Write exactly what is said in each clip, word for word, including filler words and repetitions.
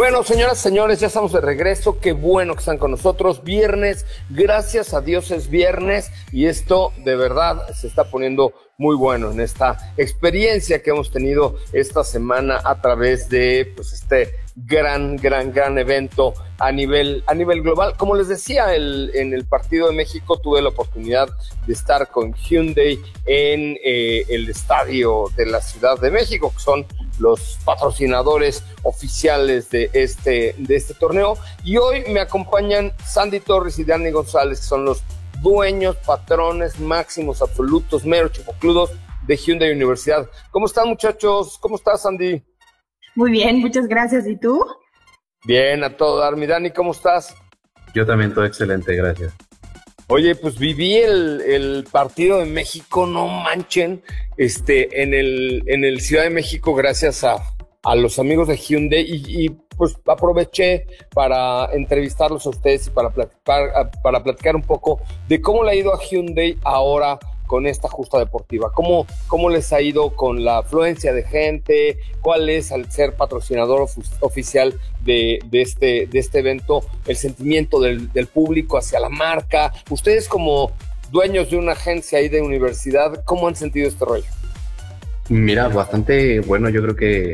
Bueno, señoras y señores, ya estamos de regreso. Qué bueno que están con nosotros. Viernes, gracias a Dios es viernes y esto de verdad se está poniendo muy bueno en esta experiencia que hemos tenido esta semana a través de pues este gran, gran, gran evento a nivel, a nivel global. Como les decía, el, en el Partido de México tuve la oportunidad de estar con Hyundai en eh, el estadio de la Ciudad de México, que son los patrocinadores oficiales de este, de este torneo. Y hoy me acompañan Sandy Torres y Dani González, que son los dueños, patrones, máximos, absolutos, meros chipocludos de Hyundai Universidad. ¿Cómo están, muchachos? ¿Cómo estás, Sandy? Muy bien, muchas gracias. ¿Y tú? Bien, a todo dar. Mi Dani, ¿cómo estás? Yo también, todo excelente, gracias. Oye, pues viví el, el partido de México, no manchen, este, en el, en el Ciudad de México, gracias a, a los amigos de Hyundai, y, y pues aproveché para entrevistarlos a ustedes y para platicar, para platicar un poco de cómo le ha ido a Hyundai ahora con esta justa deportiva. ¿Cómo, cómo les ha ido con la afluencia de gente? ¿Cuál es, al ser patrocinador of, oficial de, de, este, de este evento, el sentimiento del, del público hacia la marca? Ustedes como dueños de una agencia y de universidad, ¿cómo han sentido este rollo? Mira, bastante bueno. Yo creo que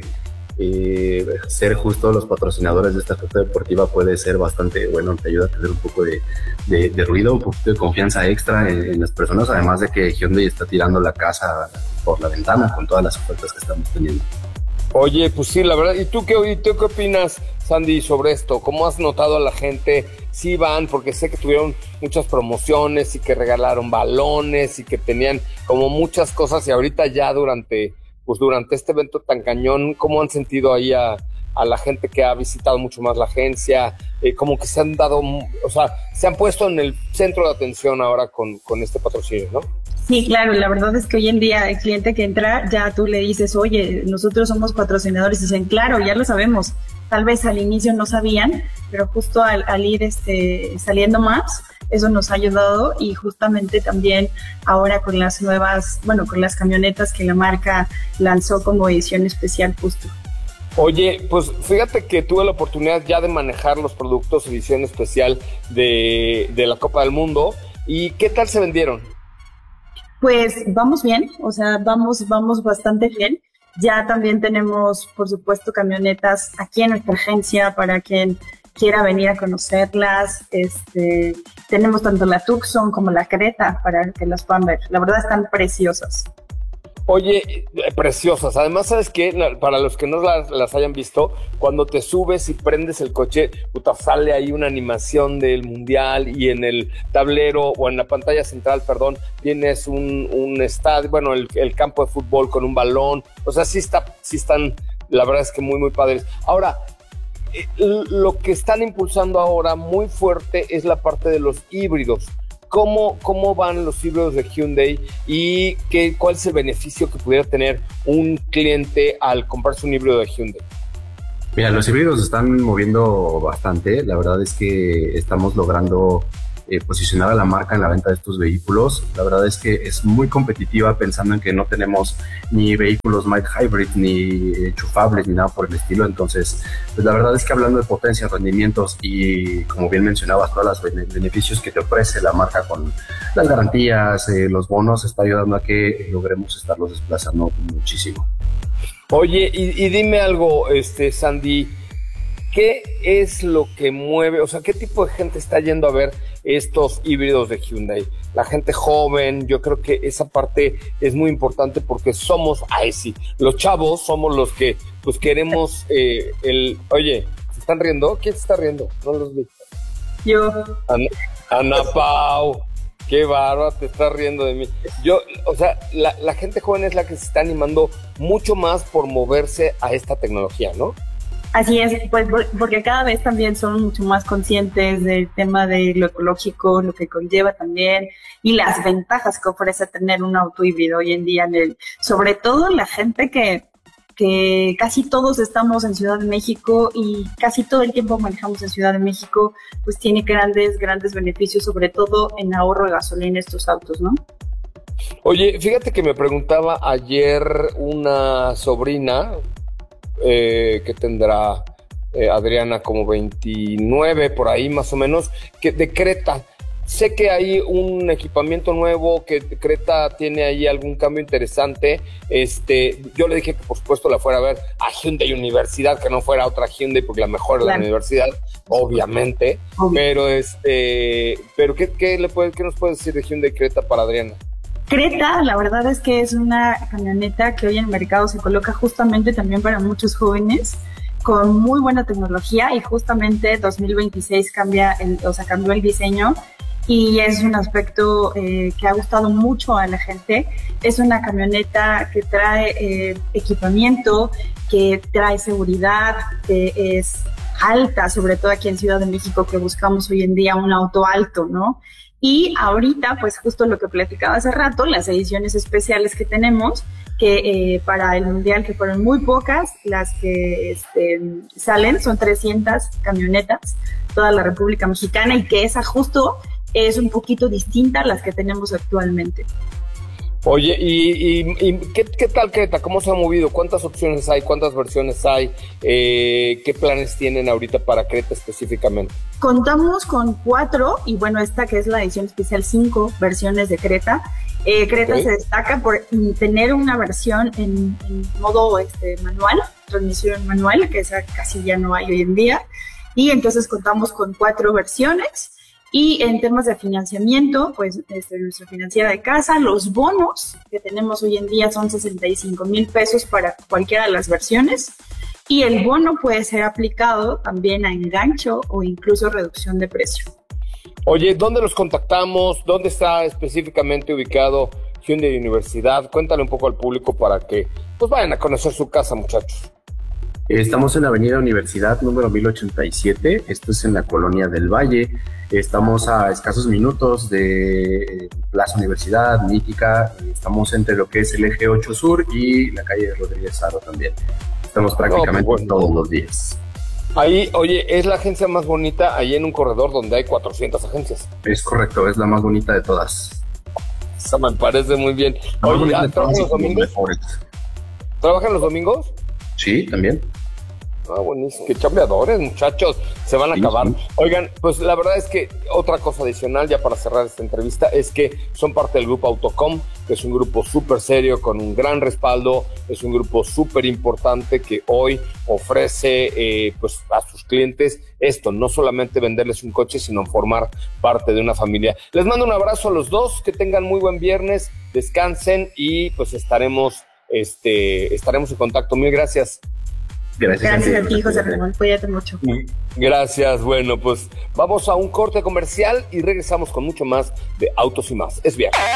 eh, ser justo los patrocinadores de esta justa deportiva puede ser bastante bueno. Te ayuda a tener un poco de, de, de ruido, un poquito de confianza extra en, en las personas, además de que Hyundai está tirando la casa por la ventana con todas las ofertas que estamos teniendo. Oye, pues sí, la verdad. ¿Y tú qué, y tú qué opinas, Sandy, sobre esto? ¿Cómo has notado a la gente? Sí van, porque sé que tuvieron muchas promociones y que regalaron balones y que tenían como muchas cosas, y ahorita ya durante, pues durante este evento tan cañón, ¿cómo han sentido ahí a, a la gente que ha visitado mucho más la agencia? Eh, como que se han dado, o sea, se han puesto en el centro de atención ahora con, con este patrocinio, ¿no? Sí, claro, la verdad es que hoy en día el cliente que entra, ya tú le dices, oye, nosotros somos patrocinadores, y dicen, claro, ya lo sabemos. Tal vez al inicio no sabían, pero justo al, al ir este, saliendo más, eso nos ha ayudado, y justamente también ahora con las nuevas, bueno, con las camionetas que la marca lanzó como edición especial justo. Oye, pues fíjate que tuve la oportunidad ya de manejar los productos edición especial de, de la Copa del Mundo, y ¿qué tal se vendieron? Pues vamos bien, o sea, vamos, vamos bastante bien. Ya también tenemos, por supuesto, camionetas aquí en nuestra agencia para quien quiera venir a conocerlas. Este, tenemos tanto la Tucson como la Creta para que las puedan ver. La verdad están preciosas. Oye, eh, preciosas. Además, ¿sabes qué? Para los que no las, las hayan visto, cuando te subes y prendes el coche, puta, sale ahí una animación del Mundial, y en el tablero, o en la pantalla central, perdón, tienes un, un estadio, bueno, el, el campo de fútbol con un balón. O sea, sí, está, sí están, la verdad es que muy, muy padres. Ahora, eh, lo que están impulsando ahora muy fuerte es la parte de los híbridos. ¿Cómo, ¿Cómo van los híbridos de Hyundai y qué, cuál es el beneficio que pudiera tener un cliente al comprarse un híbrido de Hyundai? Mira, los híbridos se están moviendo bastante. La verdad es que estamos logrando eh, posicionar a la marca en la venta de estos vehículos. La verdad es que es muy competitiva, pensando en que no tenemos ni vehículos mild hybrid, ni enchufables, ni nada por el estilo. Entonces, pues la verdad es que hablando de potencia, rendimientos y, como bien mencionabas, todos los beneficios que te ofrece la marca con las garantías, eh, los bonos, está ayudando a que logremos estarlos desplazando muchísimo. Oye, y, y dime algo, este Sandy, ¿qué es lo que mueve, o sea, qué tipo de gente está yendo a ver estos híbridos de Hyundai? La gente joven, yo creo que esa parte es muy importante, porque somos, ay sí, los chavos somos los que pues queremos eh, el, oye, ¿se están riendo? ¿Quién se está riendo? No los vi. Yo. Ana, Ana Pau, qué bárbaro, te estás riendo de mí. Yo, o sea, la, la gente joven es la que se está animando mucho más por moverse a esta tecnología, ¿no? Así es, pues porque cada vez también son mucho más conscientes del tema de lo ecológico, lo que conlleva también, y las ventajas que ofrece tener un auto híbrido hoy en día, en el, sobre todo la gente que, que casi todos estamos en Ciudad de México y casi todo el tiempo manejamos en Ciudad de México, pues tiene grandes, grandes beneficios, sobre todo en ahorro de gasolina estos autos, ¿no? Oye, fíjate que me preguntaba ayer una sobrina, Eh, que tendrá eh, Adriana, como veintinueve, por ahí más o menos, que de Creta. Sé que hay un equipamiento nuevo, que Creta tiene ahí algún cambio interesante. Este, yo le dije que por supuesto la fuera a ver a Hyundai Universidad, que no fuera otra Hyundai, porque la mejor es la universidad, obviamente. Obvio. Pero este, pero ¿qué, qué, le puede, qué nos puede decir de Hyundai Creta para Adriana? Creta, la verdad es que es una camioneta que hoy en el mercado se coloca justamente también para muchos jóvenes, con muy buena tecnología, y justamente dos mil veintiséis cambia el, o sea, cambió el diseño. Y es un aspecto eh, que ha gustado mucho a la gente. Es una camioneta que trae eh, equipamiento, que trae seguridad, que es alta, sobre todo aquí en Ciudad de México, que buscamos hoy en día un auto alto, ¿no? Y ahorita, pues justo lo que platicaba hace rato, las ediciones especiales que tenemos, que eh, para el Mundial, que fueron muy pocas, las que este, salen, son trescientas camionetas, toda la República Mexicana, y que esa justo es un poquito distinta a las que tenemos actualmente. Oye, ¿y, y, y ¿qué, qué tal Creta? ¿Cómo se ha movido? ¿Cuántas opciones hay? ¿Cuántas versiones hay? Eh, ¿Qué planes tienen ahorita para Creta específicamente? Contamos con cuatro, y bueno, esta que es la edición especial, cinco versiones de Creta. Eh, Creta okay. se destaca por tener una versión en, en modo este, manual, transmisión manual, que esa casi ya no hay hoy en día. Y entonces contamos con cuatro versiones. Y en temas de financiamiento, pues este, nuestra financiera de casa, los bonos que tenemos hoy en día son sesenta y cinco mil pesos para cualquiera de las versiones. Y el bono puede ser aplicado también a engancho o incluso reducción de precio. Oye, ¿dónde los contactamos? ¿Dónde está específicamente ubicado Hyundai Universidad? Cuéntale un poco al público para que pues vayan a conocer su casa, muchachos. Estamos en la Avenida Universidad número mil ochenta y siete, esto es en la Colonia del Valle. Estamos a escasos minutos de Plaza Universidad, Mítica. Estamos entre lo que es el eje ocho Sur y la calle Rodríguez Haro también. Estamos prácticamente no, pues bueno. todos los días. Ahí, oye, es la agencia más bonita ahí en un corredor donde hay cuatrocientas agencias. Es correcto, es la más bonita de todas. Eso me parece muy bien. Oye, ¿trabajan los domingos? ¿Trabajan los domingos? Sí, también. Ah, buenísimo, qué chambeadores, muchachos, se van a sí, acabar. Sí. Oigan, pues la verdad es que otra cosa adicional, ya para cerrar esta entrevista, es que son parte del grupo Autocom, que es un grupo súper serio, con un gran respaldo, es un grupo súper importante que hoy ofrece eh, pues a sus clientes esto, no solamente venderles un coche, sino formar parte de una familia. Les mando un abrazo a los dos, que tengan muy buen viernes, descansen y pues estaremos, este, estaremos en contacto. Mil gracias. Gracias, Gracias a ti, José Ramón. Cuídate mucho. Gracias. Bueno, pues vamos a un corte comercial y regresamos con mucho más de Autos y Más. Es viaje.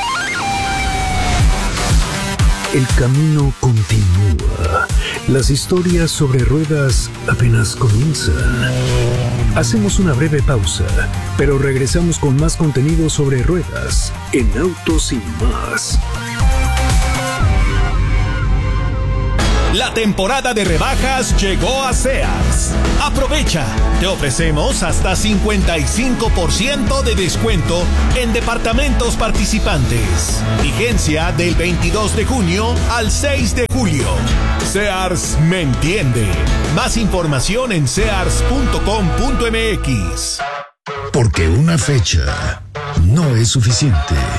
El camino continúa. Las historias sobre ruedas apenas comienzan. Hacemos una breve pausa, pero regresamos con más contenido sobre ruedas en Autos y Más. La temporada de rebajas llegó a Sears. Aprovecha, te ofrecemos hasta cincuenta y cinco por ciento de descuento en departamentos participantes. Vigencia del veintidós de junio al seis de julio. Sears me entiende. Más información en sears punto com punto m x. Porque una fecha no es suficiente.